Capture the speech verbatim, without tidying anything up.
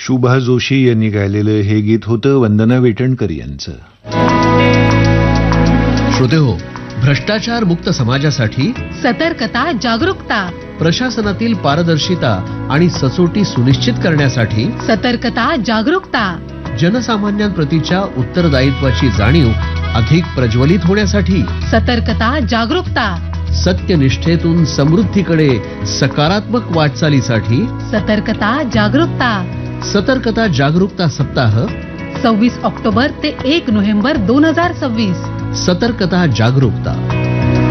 शुभा जोशी यांनी गायलेलं हे गीत होतं वंदना वेटणकर यांचं. श्रोतेहो, भ्रष्टाचार मुक्त समाजासाठी सतर्कता, जागरूकता, प्रशासनातील पारदर्शिता आणि सचोटी सुनिश्चित करण्यासाठी सतर्कता, जागरूकता, जनसामान्यांप्रतीच्या उत्तरदायित्वाची जाणीव अधिक प्रज्वलित होण्यासाठी सतर्कता, जागरूकता, सत्यनिष्ठेतून समृद्धीकडे सकारात्मक वाटचालीसाठी सतर्कता, जागरूकता. सतर्कता जागरूकता सप्ताह सव्वीस ऑक्टोबर ते एक नोव्हेंबर दोन हजार सव्वीस. सतर्कता जागरूकता.